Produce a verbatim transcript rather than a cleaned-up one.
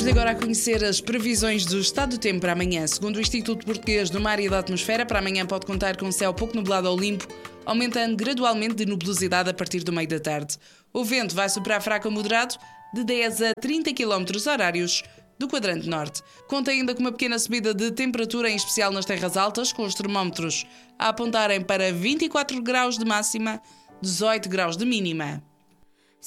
Vamos agora a conhecer as previsões do estado do tempo para amanhã. Segundo o Instituto Português do Mar e da Atmosfera, para amanhã pode contar com céu pouco nublado ou limpo, aumentando gradualmente de nubosidade a partir do meio da tarde. O vento vai soprar fraco a moderado, de dez a trinta quilómetros horários do quadrante norte. Conta ainda com uma pequena subida de temperatura, em especial nas terras altas, com os termómetros a apontarem para vinte e quatro graus de máxima, dezoito graus de mínima.